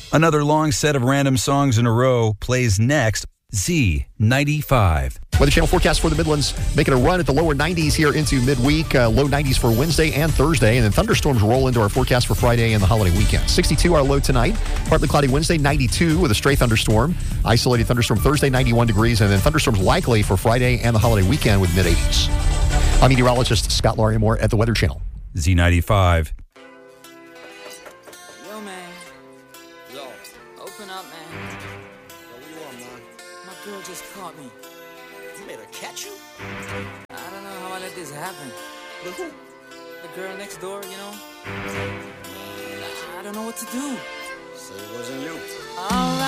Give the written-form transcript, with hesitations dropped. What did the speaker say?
Another long set of random songs in a row plays next. Z95. Weather Channel forecast for the Midlands, making a run at the lower 90s here into midweek. Low 90s for Wednesday and Thursday. And then thunderstorms roll into our forecast for Friday and the holiday weekend. 62 our low tonight. Partly cloudy Wednesday, 92 with a stray thunderstorm. Isolated thunderstorm Thursday, 91 degrees. And then thunderstorms likely for Friday and the holiday weekend with mid-80s. I'm meteorologist Scott Larimore at the Weather Channel. Z95. Yo, man. Yo. Open up, man. Yo, what you want, man? My girl just caught me. You made her catch you? I don't know how I let this happen. But who? The girl next door, you know? I don't know what to do. Say it wasn't you. All right.